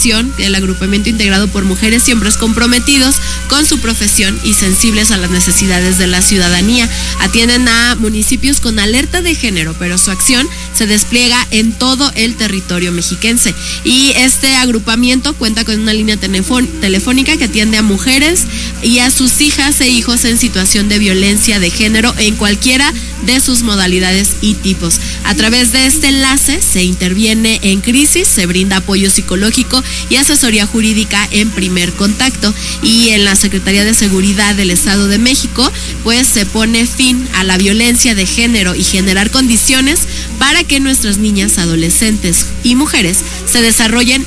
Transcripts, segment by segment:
el agrupamiento integrado por mujeres y hombres comprometidos con su profesión y sensibles a las necesidades de la ciudadanía. Atienden a municipios con alerta de género, pero su acción se despliega en todo el territorio mexiquense. Y este agrupamiento cuenta con una línea telefónica que atiende a mujeres y a sus hijas e hijos en situación de violencia de género en cualquiera de sus modalidades y tipos. A través de este enlace se interviene en crisis, se brinda apoyo psicológico y asesoría jurídica en primer contacto. Y en la Secretaría de Seguridad del Estado de México, pues se pone fin a la violencia de género y generar condiciones para que nuestras niñas, adolescentes y mujeres se desarrollen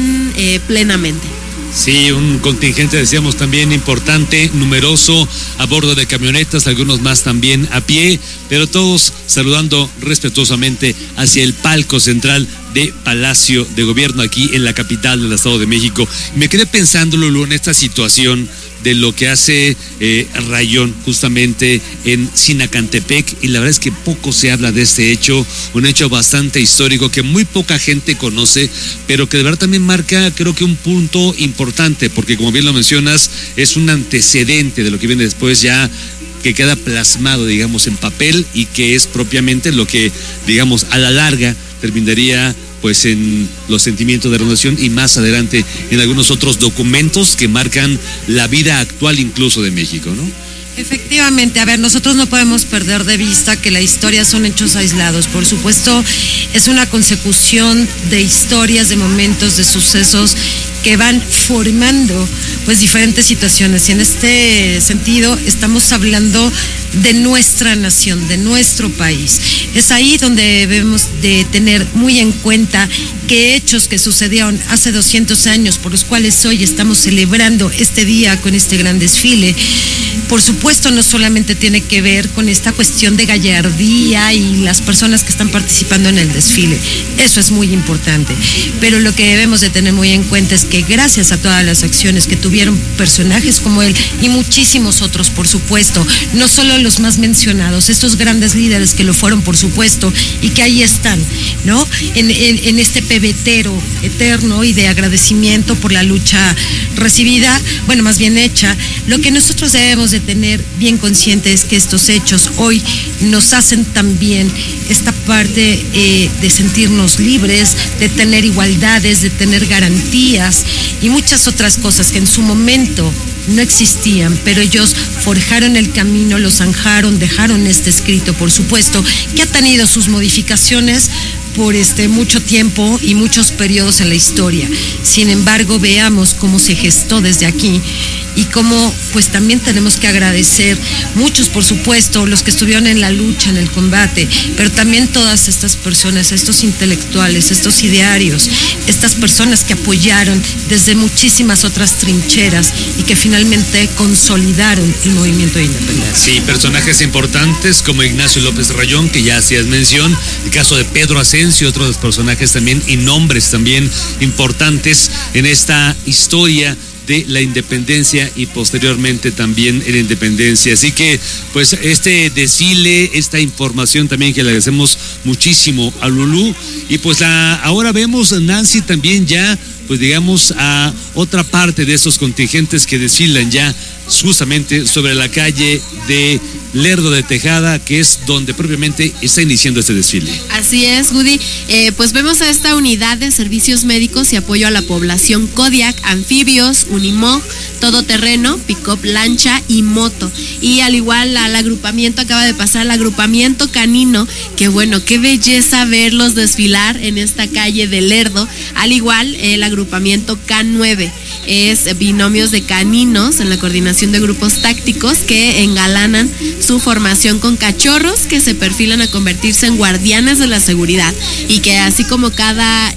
plenamente. Sí, un contingente, decíamos, también importante, numeroso, a bordo de camionetas, algunos más también a pie, pero todos saludando respetuosamente hacia el palco central de Palacio de Gobierno aquí en la capital del Estado de México. Me quedé pensando, Lulú, en esta situación de lo que hace Rayón justamente en Sinacantepec, y la verdad es que poco se habla de este hecho, un hecho bastante histórico que muy poca gente conoce, pero que de verdad también marca, creo que un punto importante, porque como bien lo mencionas, es un antecedente de lo que viene después, ya que queda plasmado, digamos, en papel, y que es propiamente lo que, digamos, a la larga terminaría pues en los sentimientos de renovación y más adelante en algunos otros documentos que marcan la vida actual incluso de México, ¿no? Efectivamente, a ver, nosotros no podemos perder de vista que la historia son hechos aislados. Por supuesto, es una consecución de historias, de momentos, de sucesos que van formando pues diferentes situaciones. Y en este sentido estamos hablando de nuestra nación, de nuestro país. Es ahí donde debemos de tener muy en cuenta que hechos que sucedieron hace 200 años, por los cuales hoy estamos celebrando este día con este gran desfile, por supuesto no solamente tiene que ver con esta cuestión de gallardía y las personas que están participando en el desfile, eso es muy importante, pero lo que debemos de tener muy en cuenta es que gracias a todas las acciones que tuvieron personajes como él y muchísimos otros, por supuesto, no solo los más mencionados, estos grandes líderes que lo fueron, por supuesto, y que ahí están, ¿no? En este pebetero eterno y de agradecimiento por la lucha recibida, bueno, más bien hecha. Lo que nosotros debemos de tener bien consciente es que estos hechos hoy nos hacen también esta parte de sentirnos libres, de tener igualdades, de tener garantías y muchas otras cosas que en su momento no existían, pero ellos forjaron el camino, lo zanjaron, dejaron este escrito, por supuesto, que ha tenido sus modificaciones por mucho tiempo y muchos periodos en la historia. Sin embargo, veamos cómo se gestó desde aquí y cómo pues también tenemos que agradecer muchos, por supuesto, los que estuvieron en la lucha, en el combate, pero también todas estas personas, estos intelectuales, estos idearios, estas personas que apoyaron desde muchísimas otras trincheras y que finalmente consolidaron el movimiento de independencia. Sí, personajes importantes como Ignacio López Rayón, que ya hacías mención, el caso de Pedro Asensio, otros personajes también y nombres también importantes en esta historia de la independencia y posteriormente también en la independencia. Así que pues este desfile, esta información también que le agradecemos muchísimo a Lulú. Y pues ahora vemos, Nancy, también ya pues digamos a otra parte de estos contingentes que desfilan ya justamente sobre la calle de Lerdo de Tejada, que es donde propiamente está iniciando este desfile. Así es, Woody. Pues vemos a esta unidad de servicios médicos y apoyo a la población Kodiak, anfibios, Unimog, todoterreno, pick-up, lancha y moto. Y al igual al agrupamiento, acaba de pasar el agrupamiento canino, que bueno, qué belleza verlos desfilar en esta calle de Lerdo. Al igual el agrupamiento K9, es binomios de caninos en la coordinación de grupos tácticos que engalanan su formación con cachorros que se perfilan a convertirse en guardianes de la seguridad y que así como cada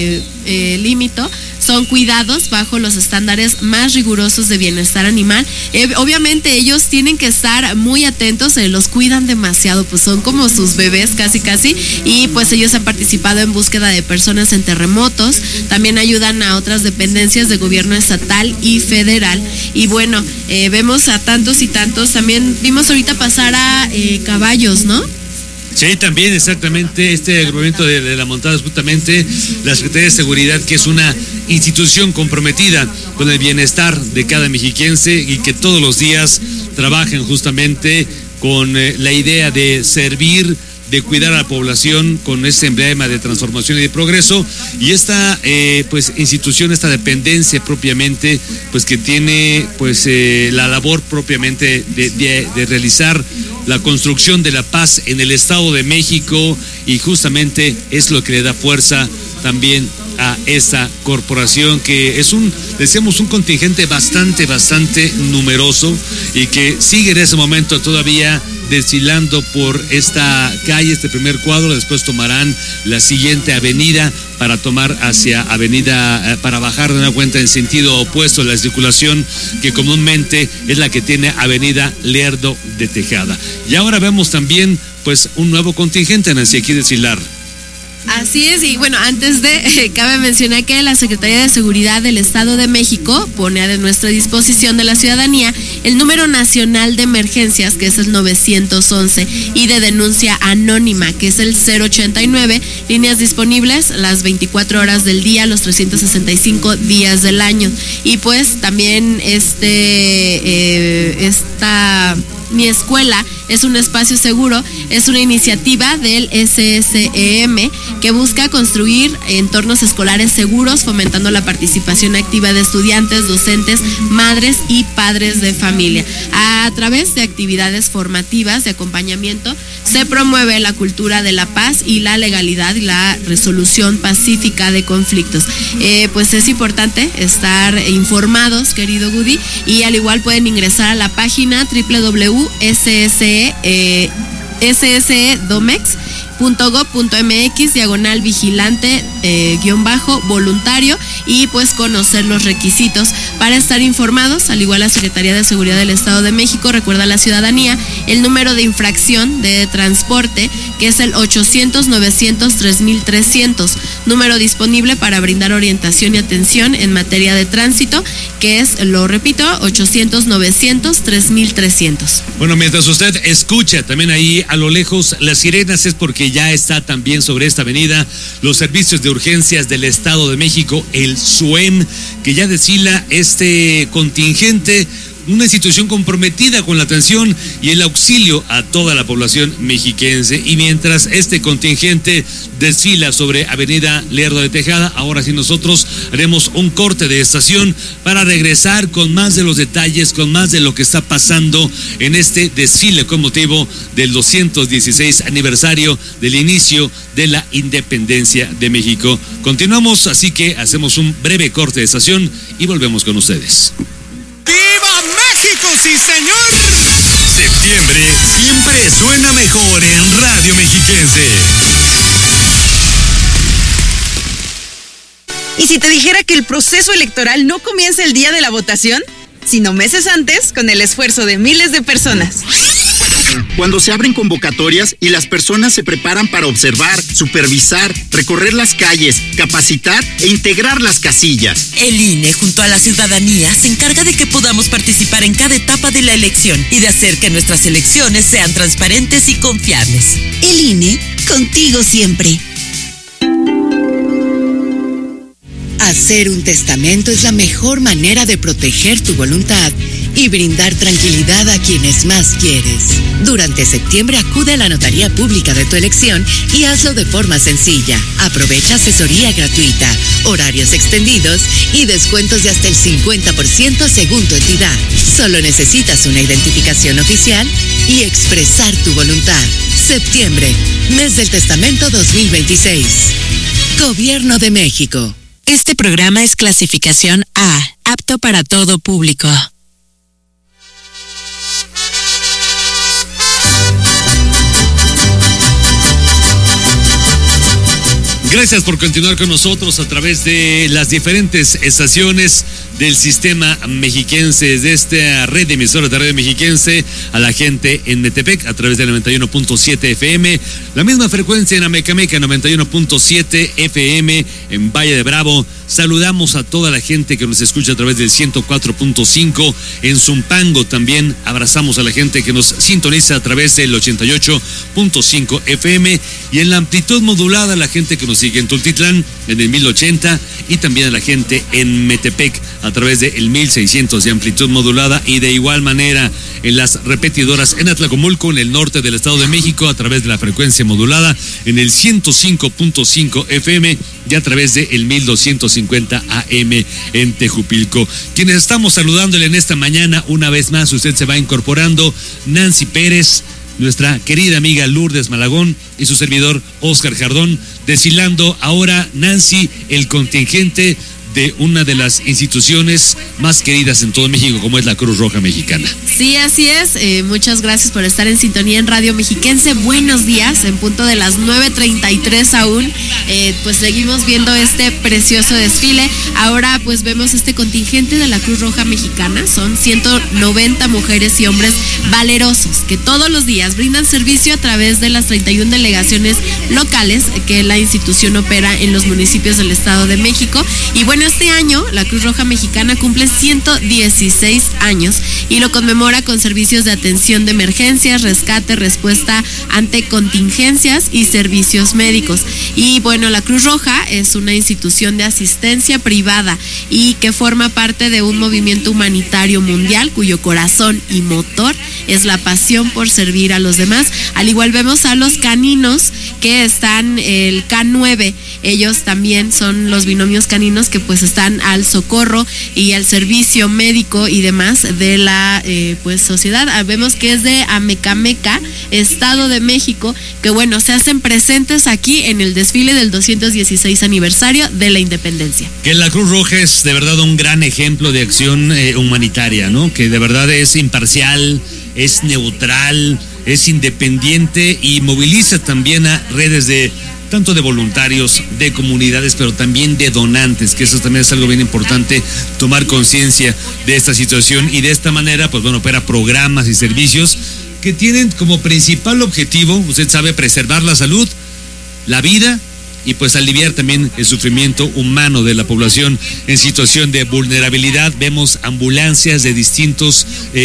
límite son cuidados bajo los estándares más rigurosos de bienestar animal. Obviamente ellos tienen que estar muy atentos, los cuidan demasiado, pues son como sus bebés casi, y pues ellos han participado en búsqueda de personas en terremotos, también ayudan a otras dependencias de gobierno estatal y federal. Y bueno, vemos a tantos y tantos, también vimos ahorita pasar a caballos, ¿no? Sí, también exactamente este agrupamiento de la montada es justamente la Secretaría de Seguridad, que es una institución comprometida con el bienestar de cada mexiquense y que todos los días trabajan justamente con la idea de servir, de cuidar a la población con este emblema de transformación y de progreso, y esta pues institución, esta dependencia propiamente, pues que tiene pues la labor propiamente de realizar la construcción de la paz en el Estado de México, y justamente es lo que le da fuerza también a esta corporación, que es un contingente bastante numeroso y que sigue en ese momento todavía desfilando por esta calle, este primer cuadro. Después tomarán la siguiente avenida para tomar hacia para bajar de una cuenta en sentido opuesto a la circulación que comúnmente es la que tiene Avenida Lerdo de Tejada. Y ahora vemos también pues un nuevo contingente, Nancy, aquí desfilar. Así es, y bueno, antes de, cabe mencionar que la Secretaría de Seguridad del Estado de México pone a nuestra disposición de la ciudadanía el número nacional de emergencias, que es el 911, y de denuncia anónima, que es el 089, líneas disponibles las 24 horas del día, los 365 días del año. Y pues también Mi Escuela es un espacio seguro, es una iniciativa del SSEM que busca construir entornos escolares seguros, fomentando la participación activa de estudiantes, docentes, madres y padres de familia. A través de actividades formativas de acompañamiento se promueve la cultura de la paz y la legalidad y la resolución pacífica de conflictos. Pues es importante estar informados, querido Woody, y al igual pueden ingresar a la página www.ssedomex.gov.mx/vigilante-voluntario y pues conocer los requisitos para estar informados. Al igual la Secretaría de Seguridad del Estado de México recuerda a la ciudadanía el número de infracción de transporte, que es el 800-900-3300, número disponible para brindar orientación y atención en materia de tránsito, que es, lo repito, 800-900-3300. Bueno, mientras usted escucha también ahí a lo lejos las sirenas, es porque ya está también sobre esta avenida los servicios de urgencias del Estado de México, el SUEM, que ya desfila este contingente, una institución comprometida con la atención y el auxilio a toda la población mexiquense. Y mientras este contingente desfila sobre Avenida Lerdo de Tejada, ahora sí nosotros haremos un corte de estación para regresar con más de los detalles, con más de lo que está pasando en este desfile con motivo del 216 aniversario del inicio de la independencia de México. Continuamos, así que hacemos un breve corte de estación y volvemos con ustedes. ¡Viva México, sí señor! Septiembre siempre suena mejor en Radio Mexiquense. ¿Y si te dijera que el proceso electoral no comienza el día de la votación, sino meses antes, con el esfuerzo de miles de personas? Cuando se abren convocatorias y las personas se preparan para observar, supervisar, recorrer las calles, capacitar e integrar las casillas. El INE, junto a la ciudadanía, se encarga de que podamos participar en cada etapa de la elección y de hacer que nuestras elecciones sean transparentes y confiables. El INE, contigo siempre. Hacer un testamento es la mejor manera de proteger tu voluntad y brindar tranquilidad a quienes más quieres. Durante septiembre acude a la notaría pública de tu elección y hazlo de forma sencilla. Aprovecha asesoría gratuita, horarios extendidos y descuentos de hasta el 50% según tu entidad. Solo necesitas una identificación oficial y expresar tu voluntad. Septiembre, mes del testamento 2026. Gobierno de México. Este programa es clasificación A, apto para todo público. Gracias por continuar con nosotros a través de las diferentes estaciones del sistema mexiquense, de esta red de emisoras de Radio Mexiquense, a la gente en Metepec a través del 91.7 FM, la misma frecuencia en Amecameca, 91.7 FM, en Valle de Bravo, Saludamos a toda la gente que nos escucha a través del 104.5 en Zumpango. También abrazamos a la gente que nos sintoniza a través del 88.5 FM y en la amplitud modulada, la gente que nos sigue en Tultitlán en el 1080 y también a la gente en Metepec a través del 1600 de amplitud modulada, y de igual manera en las repetidoras en Atlacomulco, en el norte del Estado de México, a través de la frecuencia modulada en el 105.5 FM y a través de el 1250 AM en Tejupilco. Quienes estamos saludándole en esta mañana, una vez más usted se va incorporando, Nancy Pérez, nuestra querida amiga Lourdes Malagón y su servidor Oscar Jardón, deshilando ahora, Nancy, el contingente de una de las instituciones más queridas en todo México, como es la Cruz Roja Mexicana. Sí, así es. Muchas gracias por estar en sintonía en Radio Mexiquense. Buenos días, en punto de las 9:33 aún. Pues seguimos viendo este precioso desfile. Ahora pues vemos este contingente de la Cruz Roja Mexicana. Son 190 mujeres y hombres valerosos que todos los días brindan servicio a través de las 31 delegaciones locales que la institución opera en los municipios del Estado de México. Y bueno, este año la Cruz Roja Mexicana cumple 116 años y lo conmemora con servicios de atención de emergencias, rescate, respuesta ante contingencias y servicios médicos. Y bueno, la Cruz Roja es una institución de asistencia privada y que forma parte de un movimiento humanitario mundial cuyo corazón y motor es la pasión por servir a los demás. Al igual vemos a los caninos que están, el K9, ellos también son los binomios caninos que pues están al socorro y al servicio médico y demás de la pues sociedad. Vemos que es de Amecameca, Estado de México, que bueno, se hacen presentes aquí en el desfile del 216 aniversario de la independencia. Que la Cruz Roja es de verdad un gran ejemplo de acción humanitaria, ¿no? Que de verdad es imparcial, es neutral, es independiente y moviliza también a redes de tanto de voluntarios, de comunidades, pero también de donantes, que eso también es algo bien importante, tomar conciencia de esta situación, y de esta manera, pues bueno, opera programas y servicios que tienen como principal objetivo, usted sabe, preservar la salud, la vida y pues aliviar también el sufrimiento humano de la población en situación de vulnerabilidad. Vemos ambulancias de distintas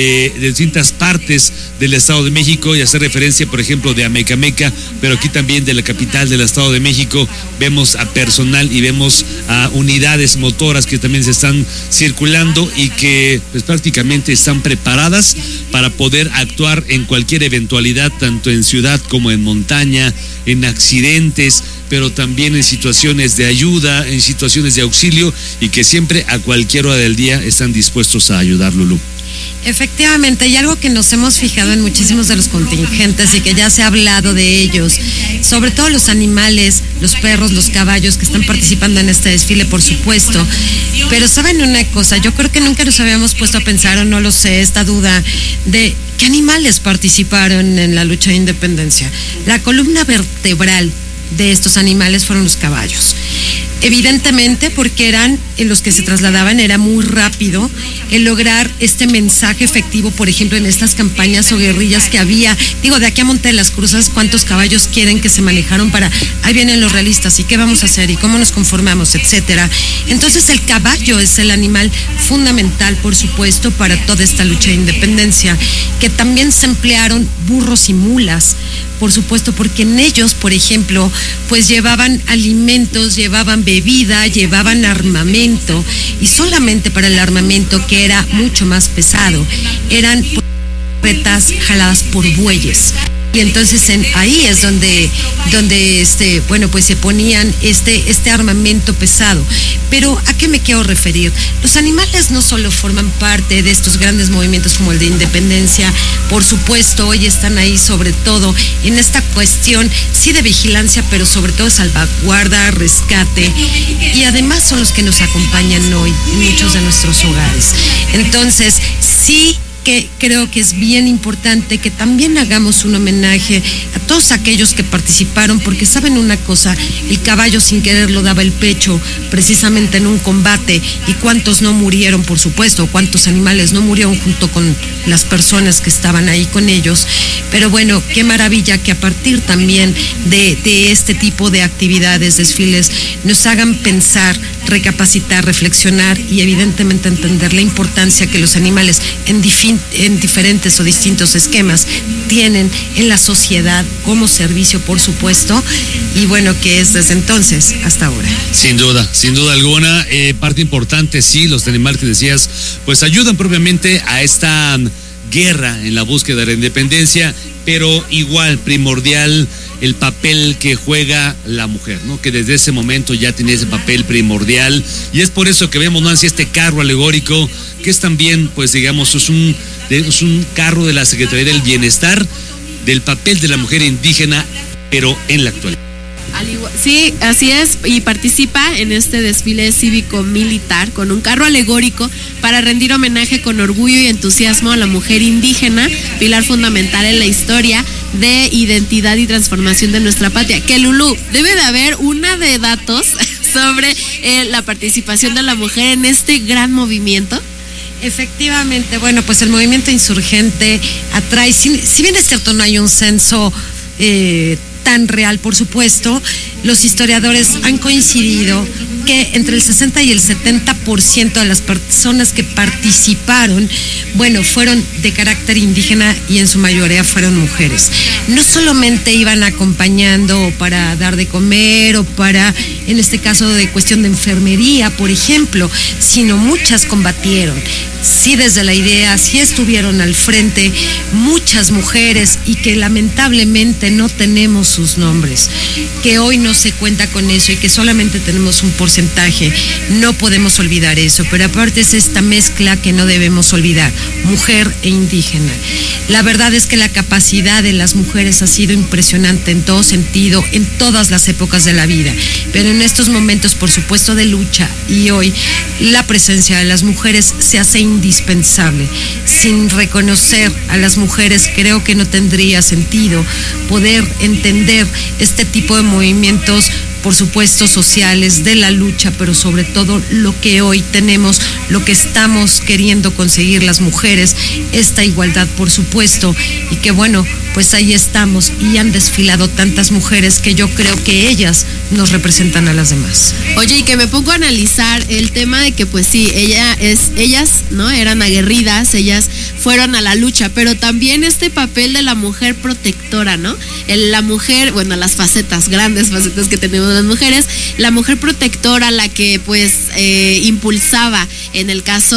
partes del Estado de México, y hacer referencia, por ejemplo, de Amecameca, pero aquí también de la capital del Estado de México vemos a personal y vemos a unidades motoras que también se están circulando y que pues prácticamente están preparadas para poder actuar en cualquier eventualidad, tanto en ciudad como en montaña, en accidentes, pero también en situaciones de ayuda, en situaciones de auxilio, y que siempre a cualquier hora del día están dispuestos a ayudar, Lulú. Efectivamente, y algo que nos hemos fijado en muchísimos de los contingentes y que ya se ha hablado de ellos, sobre todo los animales, los perros, los caballos que están participando en este desfile, por supuesto. Pero ¿saben una cosa? Yo creo que nunca nos habíamos puesto a pensar, o no lo sé, esta duda de qué animales participaron en la lucha de independencia. La columna vertebral de estos animales fueron los caballos. Evidentemente, porque eran los que se trasladaban, era muy rápido el lograr este mensaje efectivo, por ejemplo, en estas campañas o guerrillas que había. Digo, de aquí a Monte de las Cruzas, ¿cuántos caballos quieren que se manejaron para, ahí vienen los realistas, y qué vamos a hacer, y cómo nos conformamos, etcétera? Entonces, el caballo es el animal fundamental, por supuesto, para toda esta lucha de independencia, que también se emplearon burros y mulas, por supuesto, porque en ellos, por ejemplo, pues llevaban alimentos, llevaban bebida, llevaban armamento, y solamente para el armamento, que era mucho más pesado, eran carretas jaladas por bueyes. Y entonces ahí es donde bueno, pues se ponían este armamento pesado. Pero ¿a qué me quiero referir? Los animales no solo forman parte de estos grandes movimientos como el de independencia, por supuesto, hoy están ahí sobre todo en esta cuestión, sí, de vigilancia, pero sobre todo salvaguarda, rescate, y además son los que nos acompañan hoy en muchos de nuestros hogares. Entonces, sí, que creo que es bien importante que también hagamos un homenaje a todos aquellos que participaron, porque saben una cosa, el caballo sin quererlo daba el pecho precisamente en un combate, y cuántos no murieron, por supuesto, cuántos animales no murieron junto con las personas que estaban ahí con ellos. Pero bueno, qué maravilla que a partir también de este tipo de actividades, desfiles, nos hagan pensar recapacitar, reflexionar y evidentemente entender la importancia que los animales en diferentes o distintos esquemas tienen en la sociedad como servicio, por supuesto, y bueno, que es desde entonces hasta ahora. Sin duda alguna, parte importante, sí, los animales que decías, pues ayudan propiamente a esta guerra en la búsqueda de la independencia, pero igual primordial el papel que juega la mujer, ¿no? Que desde ese momento ya tiene ese papel primordial, y es por eso que vemos, Nancy, este carro alegórico, que es también, pues digamos, es un carro de la Secretaría del Bienestar, del papel de la mujer indígena, pero en la actualidad. Sí, así es, y participa en este desfile cívico-militar con un carro alegórico para rendir homenaje con orgullo y entusiasmo a la mujer indígena, pilar fundamental en la historia de identidad y transformación de nuestra patria. Que Lulú, debe de haber una de datos sobre la participación de la mujer en este gran movimiento. Efectivamente, bueno, pues el movimiento insurgente atrae, si bien es cierto, no hay un censo tan real, por supuesto, los historiadores han coincidido que entre el 60 y el 70% de las personas que participaron, bueno, fueron de carácter indígena y en su mayoría fueron mujeres. No solamente iban acompañando para dar de comer o para, en este caso, de cuestión de enfermería, por ejemplo, sino muchas combatieron. Sí, desde la idea, sí estuvieron al frente muchas mujeres y que lamentablemente no tenemos sus nombres, que hoy no se cuenta con eso y que solamente tenemos un porcentaje. No podemos olvidar eso, pero aparte es esta mezcla que no debemos olvidar, mujer e indígena. La verdad es que la capacidad de las mujeres ha sido impresionante en todo sentido, en todas las épocas de la vida, pero en estos momentos, por supuesto, de lucha, y hoy la presencia de las mujeres se hace indispensable. Sin reconocer a las mujeres, creo que no tendría sentido poder entender este tipo de movimientos, por supuesto, sociales, de la lucha, pero sobre todo lo que hoy tenemos, lo que estamos queriendo conseguir las mujeres, esta igualdad, por supuesto, y que bueno, pues ahí estamos, y han desfilado tantas mujeres que yo creo que ellas nos representan a las demás. Oye, y que me pongo a analizar el tema de que pues sí, ellas, ¿no? Eran aguerridas, ellas fueron a la lucha, pero también este papel de la mujer protectora, ¿no? La mujer, bueno, las facetas, grandes facetas que tenemos las mujeres, la mujer protectora, la que pues impulsaba, en el caso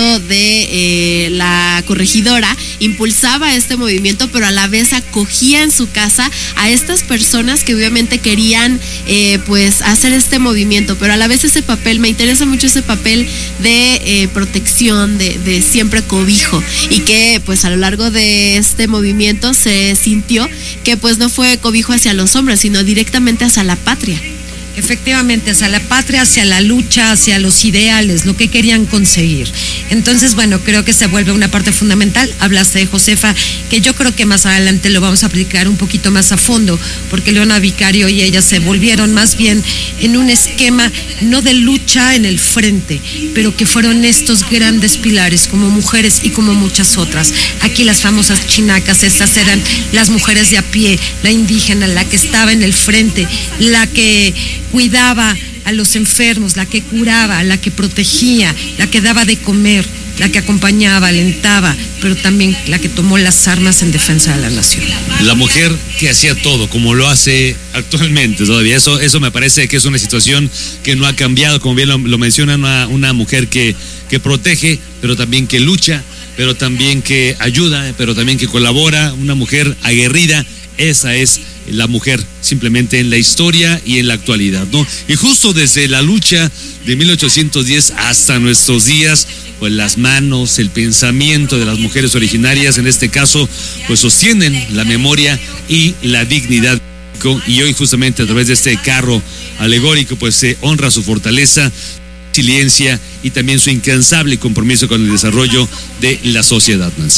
de la corregidora, impulsaba este movimiento, pero a la vez acogía en su casa a estas personas que obviamente querían pues hacer este movimiento, pero a la vez ese papel, me interesa mucho ese papel de protección, de siempre cobijo, y que pues a lo largo de este movimiento se sintió que pues no fue cobijo hacia los hombres, sino directamente hacia la patria. Efectivamente, hacia la patria, hacia la lucha, hacia los ideales, lo que querían conseguir. Entonces, bueno, creo que se vuelve una parte fundamental. Hablaste de Josefa, que yo creo que más adelante lo vamos a aplicar un poquito más a fondo, porque Leona Vicario y ella se volvieron más bien en un esquema no de lucha en el frente, pero que fueron estos grandes pilares como mujeres y como muchas otras. Aquí las famosas chinacas, estas eran las mujeres de a pie, la indígena, la que estaba en el frente, la que cuidaba a los enfermos, la que curaba, la que protegía, la que daba de comer, la que acompañaba, alentaba, pero también la que tomó las armas en defensa de la nación. La mujer que hacía todo, como lo hace actualmente todavía. Eso me parece que es una situación que no ha cambiado, como bien lo menciona, una mujer que protege, pero también que lucha, pero también que ayuda, pero también que colabora, una mujer aguerrida. Esa es la mujer simplemente en la historia y en la actualidad, ¿no? Y justo desde la lucha de 1810 hasta nuestros días, pues las manos, el pensamiento de las mujeres originarias, en este caso, pues sostienen la memoria y la dignidad. Y hoy justamente a través de este carro alegórico, pues se honra su fortaleza, resiliencia y también su incansable compromiso con el desarrollo de la sociedad, Nancy.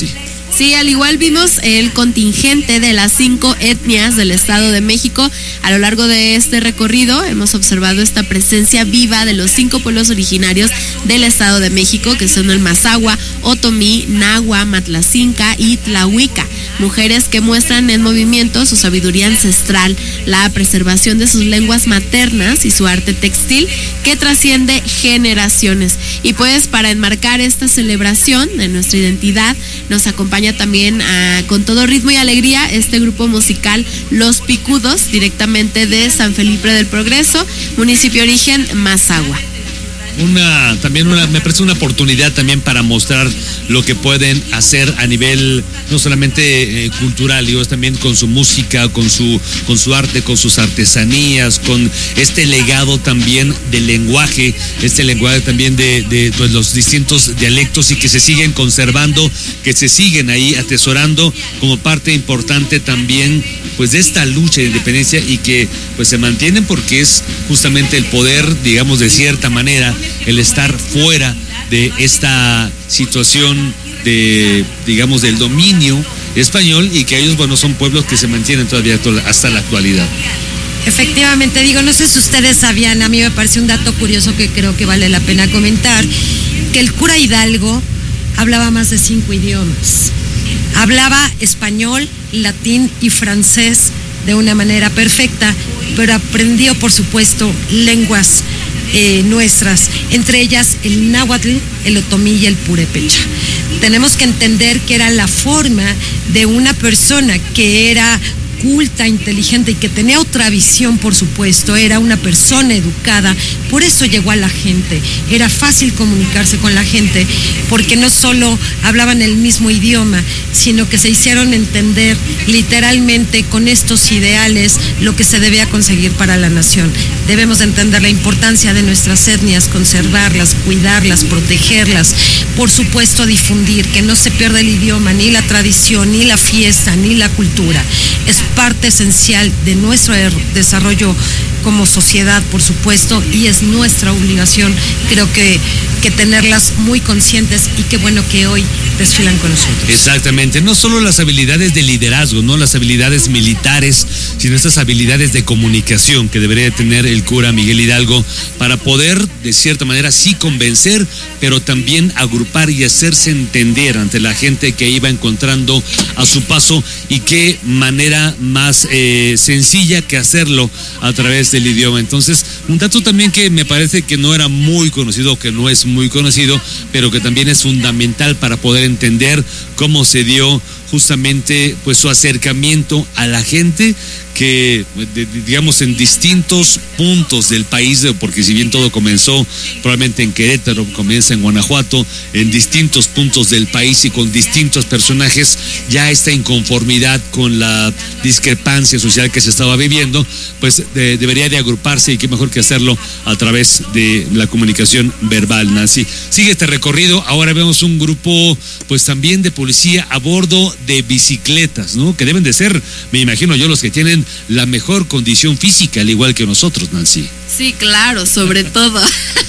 Sí, al igual vimos el contingente de las 5 etnias del Estado de México. A lo largo de este recorrido hemos observado esta presencia viva de los 5 pueblos originarios del Estado de México, que son el Mazahua, Otomí, Nahua, Matlacinca y Tlahuica. Mujeres que muestran en movimiento su sabiduría ancestral, la preservación de sus lenguas maternas y su arte textil que trasciende generaciones. Y pues para enmarcar esta celebración de nuestra identidad, nos acompaña también con todo ritmo y alegría este grupo musical Los Picudos, directamente de San Felipe del Progreso, municipio origen Mazahua. Me parece una oportunidad también para mostrar lo que pueden hacer a nivel no solamente cultural, digo, también con su música, con su arte, con sus artesanías, con este legado también del lenguaje, este lenguaje también de pues, los distintos dialectos, y que se siguen conservando, que se siguen ahí atesorando como parte importante también pues de esta lucha de independencia, y que pues se mantienen porque es justamente el poder, digamos, de cierta manera, el estar fuera de esta situación de, digamos, del dominio español, y que ellos, bueno, son pueblos que se mantienen todavía hasta la actualidad. Efectivamente, digo, no sé si ustedes sabían, a mí me parece un dato curioso que creo que vale la pena comentar, que el cura Hidalgo hablaba más de 5 idiomas. Hablaba español, latín y francés de una manera perfecta, pero aprendió, por supuesto, lenguas nuestras, entre ellas el náhuatl, el otomí y el purépecha. Tenemos que entender que era la forma de una persona que era culta, inteligente y que tenía otra visión, por supuesto, era una persona educada, por eso llegó a la gente, era fácil comunicarse con la gente, porque no solo hablaban el mismo idioma, sino que se hicieron entender literalmente con estos ideales lo que se debía conseguir para la nación. Debemos entender la importancia de nuestras etnias, conservarlas, cuidarlas, protegerlas, por supuesto difundir, que no se pierda el idioma, ni la tradición, ni la fiesta, ni la cultura. Es parte esencial de nuestro desarrollo como sociedad, por supuesto, y es nuestra obligación, creo que tenerlas muy conscientes, y qué bueno que hoy desfilan con nosotros. Exactamente, no solo las habilidades de liderazgo, no las habilidades militares, sino estas habilidades de comunicación que debería tener el cura Miguel Hidalgo para poder, de cierta manera, sí convencer, pero también agrupar y hacerse entender ante la gente que iba encontrando a su paso, y qué manera más sencilla que hacerlo a través del idioma. Entonces, un dato también que me parece que no era muy conocido, que no es muy conocido, pero que también es fundamental para poder entender cómo se dio justamente pues su acercamiento a la gente que, digamos, en distintos puntos del país, porque si bien todo comenzó probablemente en Querétaro, comienza en Guanajuato, en distintos puntos del país y con distintos personajes, ya esta inconformidad con la discrepancia social que se estaba viviendo, pues debería de agruparse, y qué mejor que hacerlo a través de la comunicación verbal, Nancy. Sigue este recorrido, ahora vemos un grupo pues también de policía a bordo de bicicletas, ¿no? Que deben de ser, me imagino yo, los que tienen la mejor condición física, al igual que nosotros, Nancy. Sí, claro, sobre todo.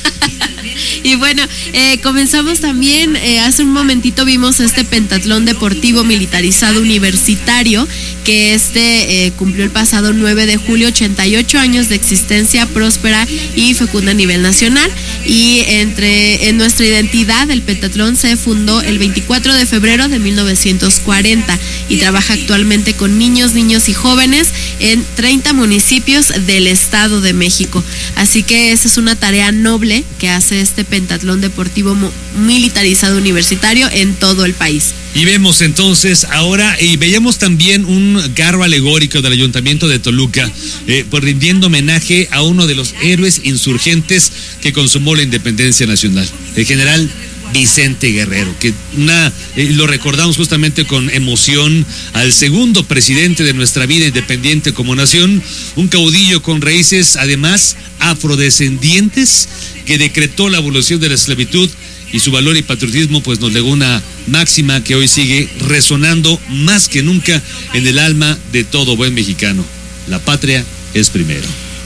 Y bueno, comenzamos también, hace un momentito vimos este pentatlón deportivo militarizado universitario, que cumplió el pasado 9 de julio, 88 años de existencia próspera y fecunda a nivel nacional. Y en nuestra identidad, el pentatlón se fundó el 24 de febrero de 1940 y trabaja actualmente con niños y jóvenes en 30 municipios del Estado de México. Así que esa es una tarea noble que hace este pentatlón deportivo militarizado universitario en todo el país. Y vemos entonces ahora, y veíamos también un carro alegórico del Ayuntamiento de Toluca, pues rindiendo homenaje a uno de los héroes insurgentes que consumó la independencia nacional, el general Vicente Guerrero, que lo recordamos justamente con emoción, al segundo presidente de nuestra vida independiente como nación, un caudillo con raíces además afrodescendientes, que decretó la abolición de la esclavitud, y su valor y patriotismo pues nos legó una máxima que hoy sigue resonando más que nunca en el alma de todo buen mexicano: la patria es primero.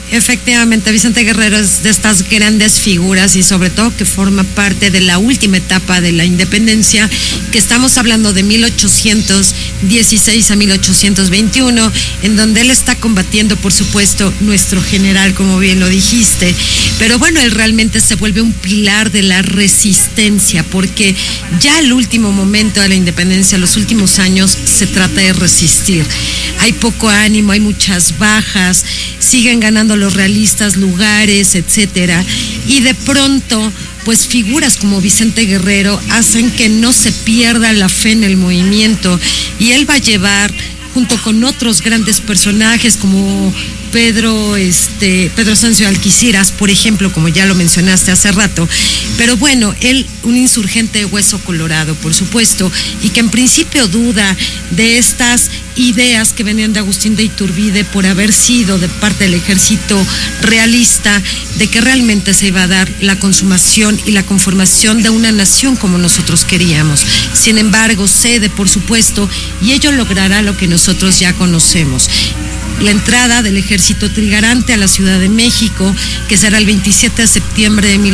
Efectivamente, Vicente Guerrero es de estas grandes figuras y sobre todo que forma parte de la última etapa de la independencia, que estamos hablando de 1816 a 1821, en donde él está combatiendo, por supuesto, nuestro general, como bien lo dijiste, pero bueno, él realmente se vuelve un pilar de la resistencia, porque ya el último momento de la independencia, los últimos años, se trata de resistir. Hay poco ánimo, hay muchas bajas, siguen ganando los realistas lugares, etcétera, y de pronto pues figuras como Vicente Guerrero hacen que no se pierda la fe en el movimiento, y él va a llevar, junto con otros grandes personajes como Pedro Sancio Alquiciras, por ejemplo, como ya lo mencionaste hace rato, pero bueno, él, un insurgente de hueso colorado, por supuesto, y que en principio duda de estas ideas que venían de Agustín de Iturbide por haber sido de parte del ejército realista, de que realmente se iba a dar la consumación y la conformación de una nación como nosotros queríamos. Sin embargo, cede, por supuesto, y ello logrará lo que nosotros ya conocemos: la entrada del ejército trigarante a la Ciudad de México, que será el 27 de septiembre de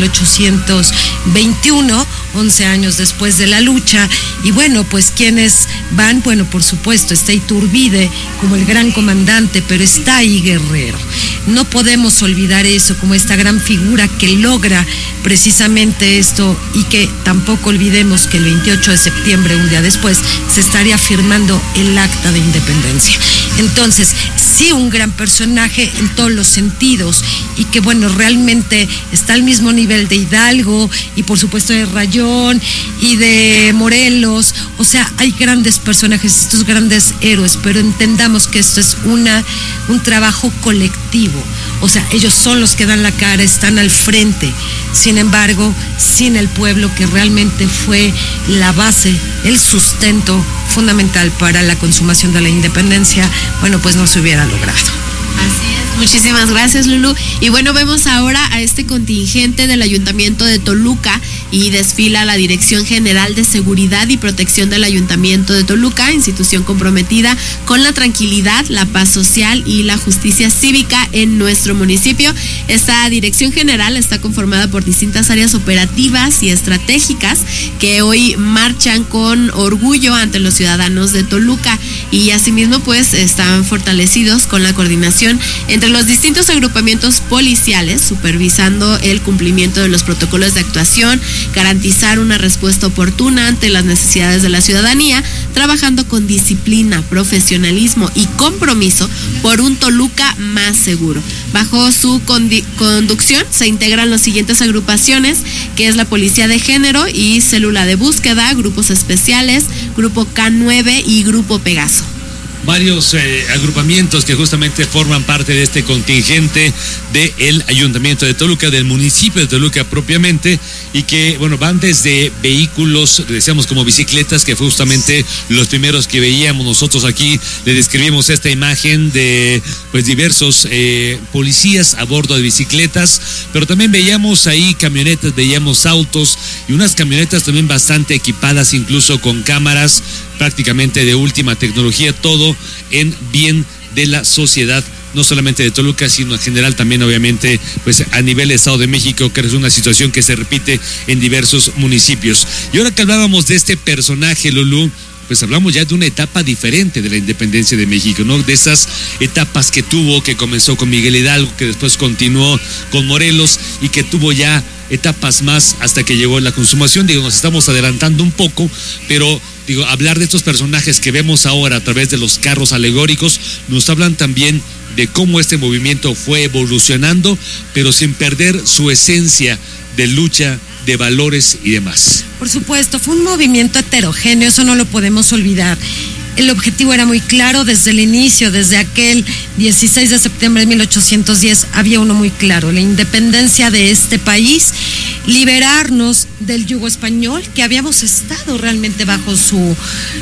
1821, 11 años después de la lucha. Y bueno, pues ¿quiénes van? Bueno, por supuesto, está Iturbide como el gran comandante, pero está ahí Guerrero. No podemos olvidar eso como esta gran figura que logra precisamente esto, y que tampoco olvidemos que el 28 de septiembre, un día después, se estaría firmando el Acta de Independencia. Entonces, sí, un gran personaje en todos los sentidos, y que bueno, realmente está al mismo nivel de Hidalgo y por supuesto de Rayón y de Morelos. O sea, hay grandes personajes, estos grandes héroes, pero entendamos que esto es un trabajo colectivo. O sea, ellos son los que dan la cara, están al frente. Sin embargo, sin el pueblo, que realmente fue la base, el sustento fundamental para la consumación de la independencia, bueno, pues no se hubiera logrado. Así es, muchísimas gracias, Lulú. Y bueno, vemos ahora a este contingente del Ayuntamiento de Toluca, y desfila la Dirección General de Seguridad y Protección del Ayuntamiento de Toluca, institución comprometida con la tranquilidad, la paz social y la justicia cívica en nuestro municipio. Esta Dirección General está conformada por distintas áreas operativas y estratégicas que hoy marchan con orgullo ante los ciudadanos de Toluca, y asimismo pues están fortalecidos con la coordinación entre los distintos agrupamientos policiales, supervisando el cumplimiento de los protocolos de actuación, garantizar una respuesta oportuna ante las necesidades de la ciudadanía, trabajando con disciplina, profesionalismo y compromiso por un Toluca más seguro. Bajo su conducción se integran las siguientes agrupaciones, que es la Policía de Género y Célula de Búsqueda, Grupos Especiales, Grupo K9 y Grupo Pegaso. Varios agrupamientos que justamente forman parte de este contingente del Ayuntamiento de Toluca, del municipio de Toluca propiamente, y que, bueno, van desde vehículos, decíamos como bicicletas, que fue justamente los primeros que veíamos nosotros aquí. Le describimos esta imagen de pues diversos policías a bordo de bicicletas, pero también veíamos ahí camionetas, veíamos autos, y unas camionetas también bastante equipadas, incluso con cámaras prácticamente de última tecnología, todo en bien de la sociedad, no solamente de Toluca, sino en general también, obviamente, pues a nivel de Estado de México, que es una situación que se repite en diversos municipios. Y ahora que hablábamos de este personaje, Lulú, pues hablamos ya de una etapa diferente de la independencia de México, ¿no? De esas etapas que tuvo, que comenzó con Miguel Hidalgo, que después continuó con Morelos, y que tuvo ya etapas más hasta que llegó la consumación. Digo, nos estamos adelantando un poco, pero digo, hablar de estos personajes que vemos ahora a través de los carros alegóricos nos hablan también de cómo este movimiento fue evolucionando, pero sin perder su esencia de lucha, de valores y demás. Por supuesto, fue un movimiento heterogéneo, eso no lo podemos olvidar. El objetivo era muy claro desde el inicio, desde aquel 16 de septiembre de 1810, había uno muy claro: la independencia de este país, liberarnos del yugo español, que habíamos estado realmente bajo su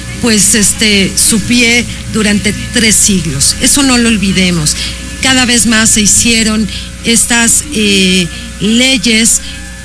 pie durante 3 siglos. Eso no lo olvidemos. Cada vez más se hicieron estas leyes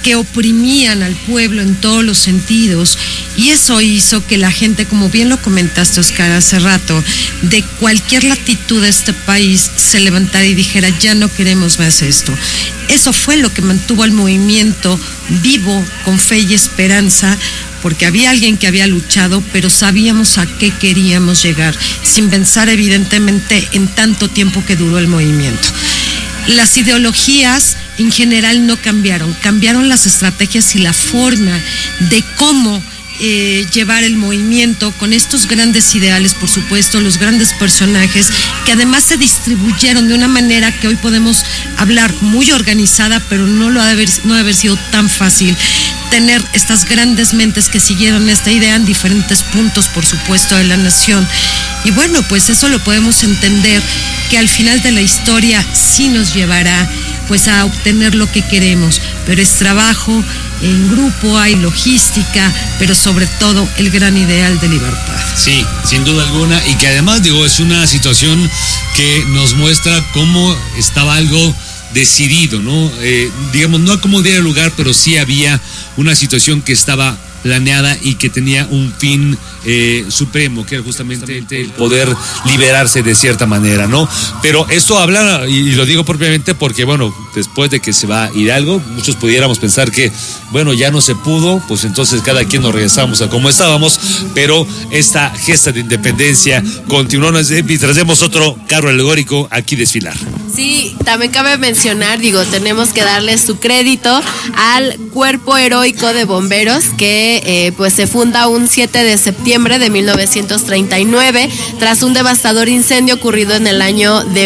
que oprimían al pueblo en todos los sentidos, y eso hizo que la gente, como bien lo comentaste, Oscar, hace rato, de cualquier latitud de este país se levantara y dijera, ya no queremos más esto. Eso fue lo que mantuvo al movimiento vivo, con fe y esperanza, porque había alguien que había luchado, pero sabíamos a qué queríamos llegar, sin pensar evidentemente en tanto tiempo que duró el movimiento. Las ideologías en general no cambiaron, cambiaron las estrategias y la forma de cómo llevar el movimiento con estos grandes ideales, por supuesto, los grandes personajes, que además se distribuyeron de una manera que hoy podemos hablar muy organizada, pero no ha de haber sido tan fácil tener estas grandes mentes que siguieron esta idea en diferentes puntos, por supuesto, de la nación. Y bueno, pues eso lo podemos entender, que al final de la historia sí nos llevará pues a obtener lo que queremos, pero es trabajo en grupo, hay logística, pero sobre todo el gran ideal de libertad. Sí, sin duda alguna, y que además, digo, es una situación que nos muestra cómo estaba algo decidido, ¿no? Digamos, no como diera lugar, pero sí había una situación que estaba planeada y que tenía un fin supremo, que era justamente el poder liberarse de cierta manera, ¿no? Pero esto habla, y lo digo propiamente porque, bueno, después de que se va Hidalgo, muchos pudiéramos pensar que, bueno, ya no se pudo, pues entonces cada quien nos regresamos a como estábamos, pero esta gesta de independencia continuó, mientras vemos otro carro alegórico aquí desfilar. Sí, también cabe mencionar, digo, tenemos que darle su crédito al Cuerpo Heroico de Bomberos, que pues se funda un 7 de septiembre de 1939, tras un devastador incendio ocurrido en el año de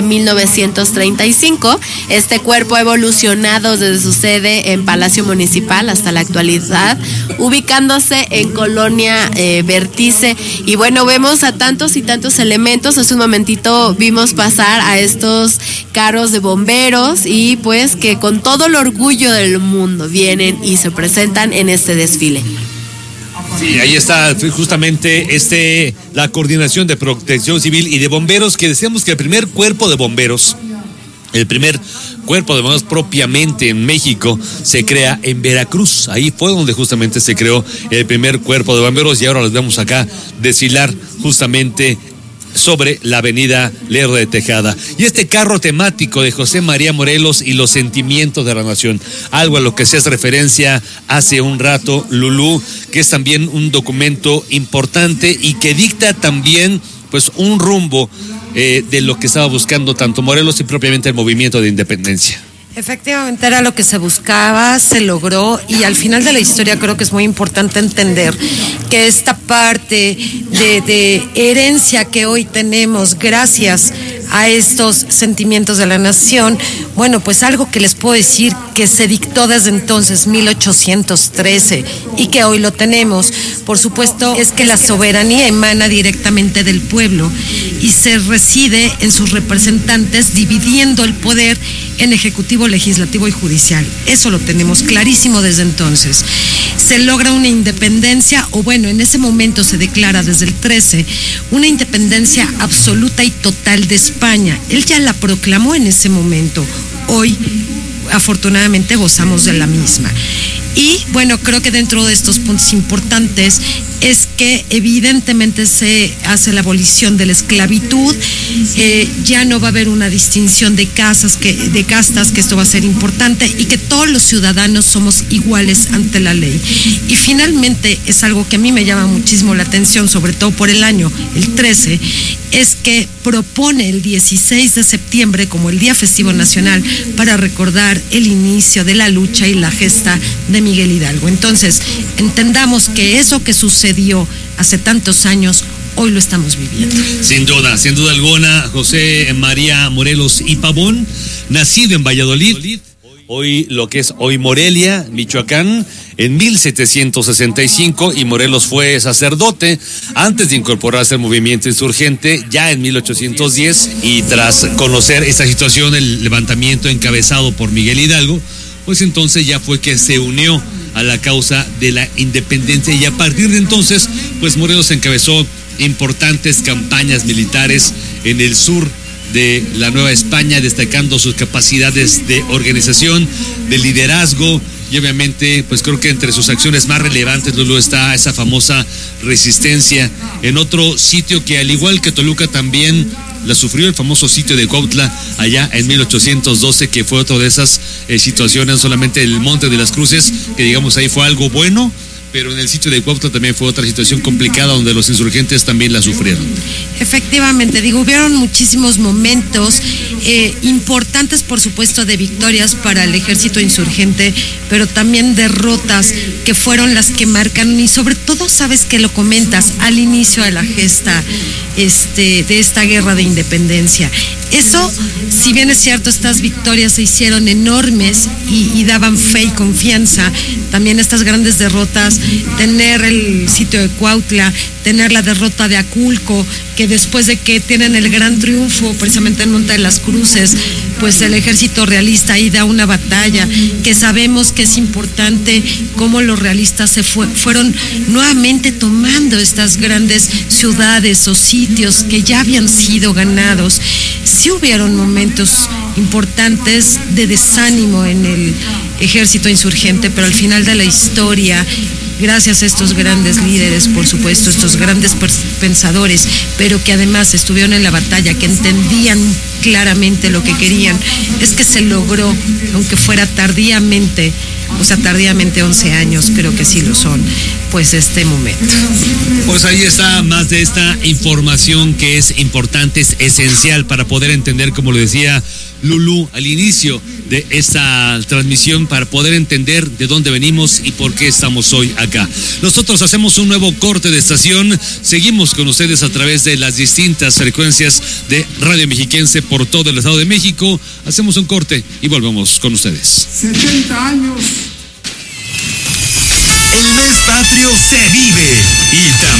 1935. Este cuerpo ha evolucionado desde su sede en Palacio Municipal hasta la actualidad, ubicándose en Colonia Vértice. Y bueno, vemos a tantos y tantos elementos. Hace un momentito vimos pasar a estos carros de bomberos, y pues que con todo el orgullo del mundo vienen y se presentan en este desfile. Sí, ahí está justamente la Coordinación de Protección Civil y de Bomberos, que decíamos que el primer cuerpo de bomberos propiamente en México se crea en Veracruz. Ahí fue donde justamente se creó el primer cuerpo de bomberos, y ahora los vemos acá desfilar justamente sobre la avenida Lerdo de Tejada. Y este carro temático de José María Morelos y los sentimientos de la nación, algo a lo que se hace referencia hace un rato, Lulú, que es también un documento importante y que dicta también pues un rumbo de lo que estaba buscando tanto Morelos y propiamente el movimiento de independencia. Efectivamente era lo que se buscaba, se logró, y al final de la historia creo que es muy importante entender que esta parte de herencia que hoy tenemos gracias a estos sentimientos de la nación, bueno, pues algo que les puedo decir que se dictó desde entonces, 1813, y que hoy lo tenemos, por supuesto, es que la soberanía emana directamente del pueblo y se reside en sus representantes, dividiendo el poder en ejecutivo, legislativo y judicial. Eso lo tenemos clarísimo desde entonces. Se logra una independencia, o bueno, en ese momento se declara desde el 13 una independencia absoluta y total de España. Él ya la proclamó en ese momento. Hoy, afortunadamente, gozamos de la misma. Y bueno, creo que dentro de estos puntos importantes es que evidentemente se hace la abolición de la esclavitud, ya no va a haber una distinción de castas, que esto va a ser importante, y que todos los ciudadanos somos iguales ante la ley. Y finalmente es algo que a mí me llama muchísimo la atención, sobre todo por el año, el 13, es que propone el 16 de septiembre como el Día Festivo Nacional para recordar el inicio de la lucha y la gesta de Miguel Hidalgo. Entonces, entendamos que eso que sucedió hace tantos años, hoy lo estamos viviendo. Sin duda alguna, José María Morelos y Pavón, nacido en Valladolid, hoy lo que es hoy Morelia, Michoacán, en 1765, y Morelos fue sacerdote antes de incorporarse al movimiento insurgente ya en 1810, y tras conocer esta situación, el levantamiento encabezado por Miguel Hidalgo, pues entonces ya fue que se unió a la causa de la independencia, y a partir de entonces, pues Morelos encabezó importantes campañas militares en el sur de la Nueva España, destacando sus capacidades de organización, de liderazgo y obviamente pues creo que entre sus acciones más relevantes, Lulú, está esa famosa resistencia en otro sitio que al igual que Toluca también la sufrió, el famoso sitio de Cuautla allá en 1812, que fue otra de esas situaciones, solamente el Monte de las Cruces, que digamos ahí fue algo bueno, pero en el sitio de Cuautla también fue otra situación complicada donde los insurgentes también la sufrieron. Efectivamente, hubieron muchísimos momentos importantes, por supuesto, de victorias para el ejército insurgente, pero también derrotas que fueron las que marcan, y sobre todo, sabes que lo comentas al inicio de la gesta de esta guerra de independencia. Eso, si bien es cierto, estas victorias se hicieron enormes y daban fe y confianza, también estas grandes derrotas, tener el sitio de Cuautla, tener la derrota de Aculco, que después de que tienen el gran triunfo precisamente en Monte de las Cruces, pues el ejército realista ahí da una batalla, que sabemos que es importante cómo los realistas fueron nuevamente tomando estas grandes ciudades o sitios que ya habían sido ganados. Sí hubieron momentos importantes de desánimo en el ejército insurgente, pero al final de la historia, gracias a estos grandes líderes, por supuesto, estos grandes pensadores, pero que además estuvieron en la batalla, que entendían claramente lo que querían, es que se logró, aunque fuera tardíamente, 11 años, creo que sí lo son, pues este momento. Pues ahí está más de esta información que es importante, es esencial para poder entender, como lo decía Lulú al inicio de esta transmisión, para poder entender de dónde venimos y por qué estamos hoy acá. Nosotros hacemos un nuevo corte de estación, seguimos con ustedes a través de las distintas frecuencias de Radio Mexiquense por todo el Estado de México. Hacemos un corte y volvemos con ustedes. 70 años. El mes patrio se vive